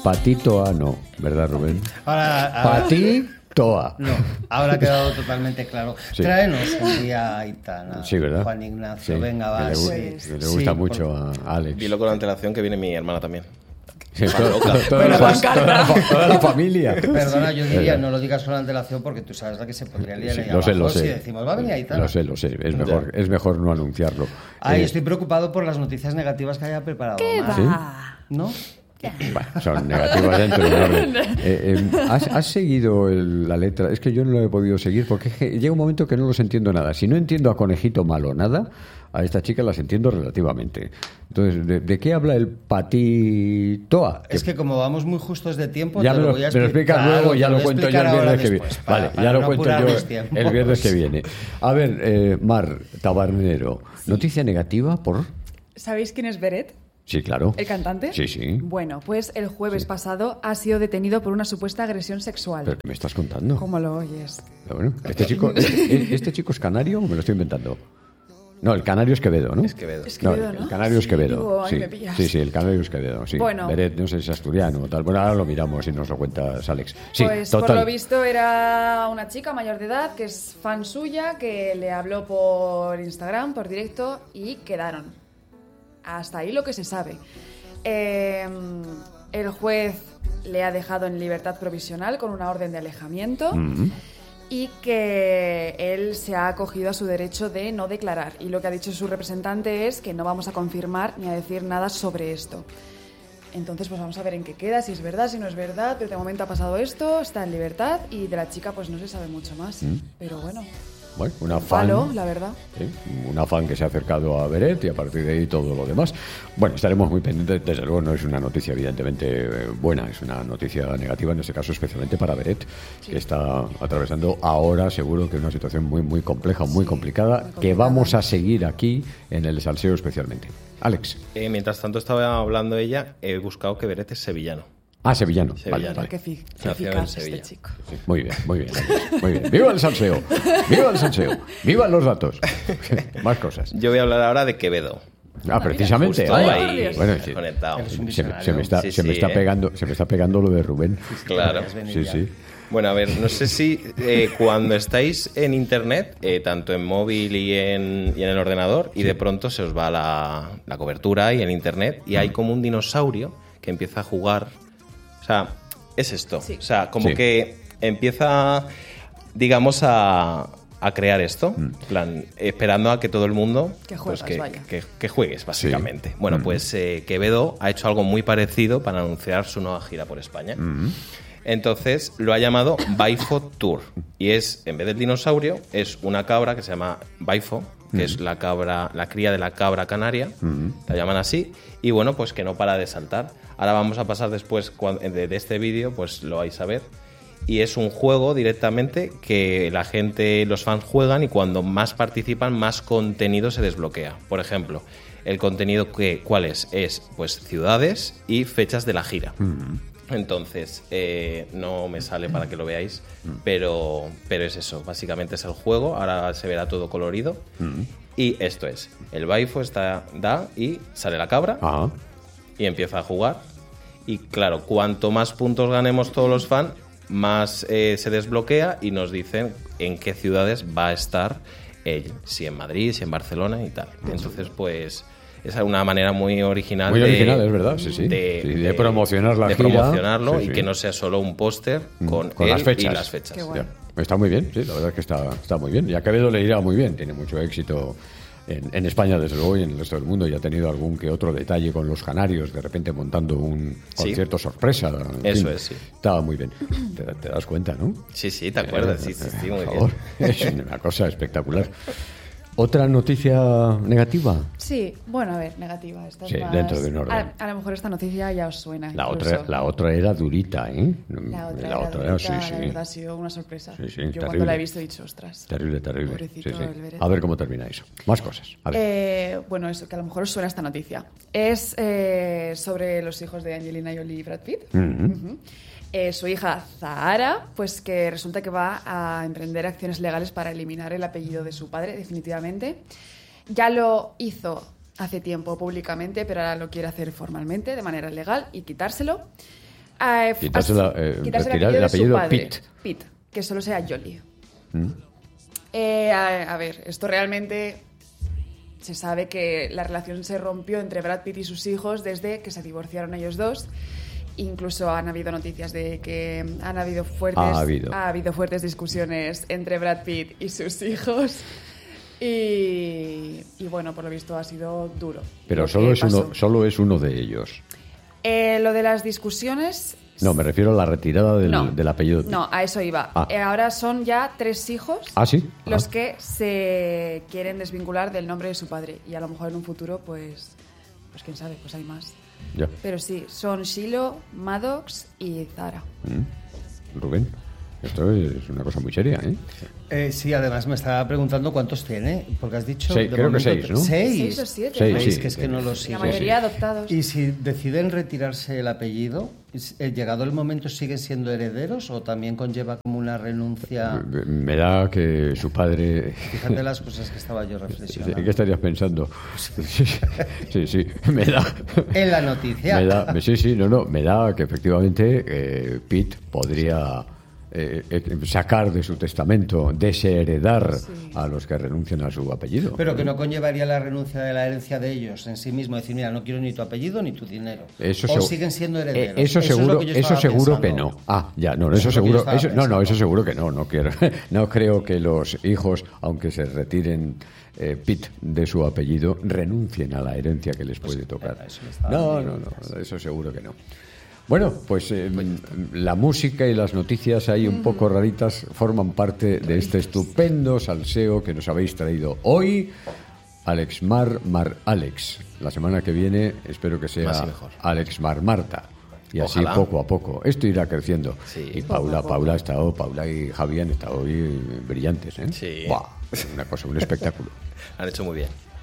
Patitoa no, ¿verdad, Rubén? Ahora, Patitoa. no, ahora ha quedado totalmente claro. Sí. Tráenos un día a Aitana, Sí, ¿verdad? Juan Ignacio, Sí, venga, va. que le gusta mucho a Alex. Dilo con antelación que viene mi hermana también. Sí, Toda la familia. Perdona, yo diría, no lo digas con antelación porque tú sabes la que se podría liar Sí, ahí lo sé, abajo lo sé. si decimos, va a venir Aitana. Lo sé. Es mejor no anunciarlo. Ay, estoy preocupado por las noticias negativas que haya preparado. ¿Qué Mar. va? ¿No? Bueno, son negativas dentro de un orden. ¿Has seguido la letra? Es que yo no lo he podido seguir porque llega un momento que no los entiendo nada. Si no entiendo a Conejito Malo nada, a esta chica las entiendo relativamente. Entonces, ¿de qué habla el Patitoa? Es que como vamos muy justos de tiempo, Ya te me lo lo voy a explicas explicar. luego, ya te lo voy a cuento yo explicar el ahora viernes que viene. después, Vale, para ya lo no cuento apurar yo los tiempos. el viernes que viene. A ver, Mar Tabernero, noticia negativa por... ¿Sabéis quién es Beret? Sí, claro. ¿El cantante? Sí. Bueno, pues el jueves pasado ha sido detenido por una supuesta agresión sexual. ¿Pero qué me estás contando? ¿Cómo lo oyes? Bueno, ¿este chico es canario o me lo estoy inventando? No, el canario es Quevedo, ¿no? Es Quevedo. Es Quevedo, ¿no? El canario es Sí, Quevedo. digo, ay, Sí. me pillas. Sí, el canario es Quevedo, sí. Bueno. Beret, no sé si es asturiano o tal. Bueno, ahora lo miramos y nos lo cuentas, Alex. Sí, Pues total. por lo visto era una chica mayor de edad que es fan suya, que le habló por Instagram, por directo, y quedaron. Hasta ahí lo que se sabe. El juez le ha dejado en libertad provisional con una orden de alejamiento. Y que él se ha acogido a su derecho de no declarar. Y lo que ha dicho su representante es que no vamos a confirmar ni a decir nada sobre esto. Entonces, pues vamos a ver en qué queda, si es verdad, si no es verdad. Pero de momento ha pasado esto, está en libertad y de la chica pues no se sabe mucho más. Pero bueno, Bueno, una fan. palo, la verdad. Sí, una fan que se ha acercado a Beret y a partir de ahí todo lo demás. Bueno, estaremos muy pendientes. Desde luego no es una noticia evidentemente buena, es una noticia negativa en este caso especialmente para Beret, que está atravesando ahora seguro que una situación muy compleja, muy complicada, que vamos a seguir aquí en el Salseo especialmente. Alex. Mientras tanto estaba hablando ella, he buscado que Beret es sevillano. Ah, sevillano. Sevillano. Vale. Qué Nació en eficaz este Sevilla. chico. Sí, muy bien. Muy bien. ¡Viva el salseo! ¡Viva el salseo! ¡Vivan los datos! Más cosas. Yo voy a hablar ahora de Quevedo. Ah, precisamente. Justo ahora. ahí Bueno, sí. conectado. Eres un Se me está, Sí, se me sí, está pegando lo de Rubén. Claro. Sí. Bueno, a ver, no sé si cuando estáis en internet, tanto en móvil y en el ordenador, y de pronto se os va la cobertura y en internet, y hay como un dinosaurio que empieza a jugar. O sea, es esto. Sí. O sea, como Sí. que empieza, digamos, a crear esto, en plan, esperando a que todo el mundo Que juegas, vaya. que juegues, básicamente. Bueno, pues Quevedo ha hecho algo muy parecido para anunciar su nueva gira por España. Entonces lo ha llamado Baifo Tour. Y es, en vez del dinosaurio, es una cabra que se llama Baifo, que es la cría de la cabra canaria, la llaman así, y bueno, pues que no para de saltar. Ahora vamos a pasar después de este vídeo, pues lo vais a ver. Y es un juego directamente que la gente, los fans juegan y cuando más participan, más contenido se desbloquea. Por ejemplo, el contenido ¿cuál es? Es pues ciudades y fechas de la gira. Entonces, no me sale para que lo veáis, pero es eso, básicamente es el juego, ahora se verá todo colorido. Y esto es, el Baifo da y sale la cabra Ajá. y empieza a jugar. Y claro, cuanto más puntos ganemos todos los fans, más se desbloquea y nos dicen en qué ciudades va a estar él, si en Madrid, si en Barcelona y tal. Entonces, pues es una manera muy original. Muy original, es verdad, sí. De promocionar la de gira. promocionarlo Sí, y que no sea solo un póster con él las fechas. y las fechas. Qué guay. Ya. Está muy bien, sí, la verdad es que está muy bien. Y a Quevedo le irá muy bien, tiene mucho éxito en España, desde luego, y en el resto del mundo. Y ha tenido algún que otro detalle con los canarios, de repente montando un concierto sorpresa. En Eso fin, es, sí. Estaba muy bien. Te das cuenta, ¿no? Sí, te acuerdas, sí, muy Por bien. favor. Es una cosa espectacular. ¿Otra noticia negativa? Sí, bueno, a ver, negativa. Esta es Sí, más- dentro de un orden. A lo mejor esta noticia ya os suena. La incluso. otra era durita, ¿eh? La otra era, sí. sí, La sí. verdad ha sido una sorpresa. Sí, sí, Yo terrible. cuando la he visto he dicho, ostras. Terrible. Pobrecito Sí, sí. el Beret. A ver cómo termina eso. Más cosas. A ver. Bueno, eso, que a lo mejor os suena esta noticia. Es sobre los hijos de Angelina Jolie y Brad Pitt. Ujú. Su hija Zahara, pues que resulta que va a emprender acciones legales para eliminar el apellido de su padre, definitivamente. Ya lo hizo hace tiempo públicamente, pero ahora lo quiere hacer formalmente, de manera legal, y quitárselo. Quitarse retirar el apellido de su padre, Pitt. Pitt, que solo sea Jolie. A ver, esto realmente se sabe que la relación se rompió entre Brad Pitt y sus hijos desde que se divorciaron ellos dos. Incluso han habido noticias de que ha habido fuertes discusiones entre Brad Pitt y sus hijos. Y bueno, por lo visto ha sido duro. Pero solo es uno de ellos. Lo de las discusiones... No, me refiero a la retirada del apellido. No, a eso iba. Ahora son ya 3 hijos los que se quieren desvincular del nombre de su padre. Y a lo mejor en un futuro, pues quién sabe, pues hay más. Ya. Pero sí, son Shiloh, Maddox y Zara. Rubén, esto es una cosa muy seria, ¿eh? Sí, además me estaba preguntando cuántos tiene, porque has dicho... Creo que 6, ¿no? 6 o 7. ¿Veis que es que no lo sigo? La mayoría adoptados. Y si deciden retirarse el apellido, ¿llegado el momento siguen siendo herederos o también conlleva como una renuncia? Me da que su padre... Fíjate las cosas que estaba yo reflexionando. ¿Qué estarías pensando? Sí, me da... En la noticia. Me da que efectivamente Pitt podría... sacar de su testamento, desheredar a los que renuncian a su apellido. Pero que no conllevaría la renuncia de la herencia de ellos en sí mismo, decir, mira, no quiero ni tu apellido ni tu dinero. O siguen siendo herederos. Eso seguro que no. Eso seguro que no. No quiero. No creo que los hijos, aunque se retiren Pitt de su apellido, renuncien a la herencia que les puede tocar. No, eso seguro que no. Bueno, pues la música y las noticias ahí un poco raritas forman parte de este estupendo salseo que nos habéis traído hoy. Alex Alex. La semana que viene espero que sea Alex Marta. Y así poco a poco. Esto irá creciendo. Sí. Y Paula y Javi han estado hoy brillantes, ¿eh? Sí. ¡Buah! Una cosa, un espectáculo. Han hecho muy bien.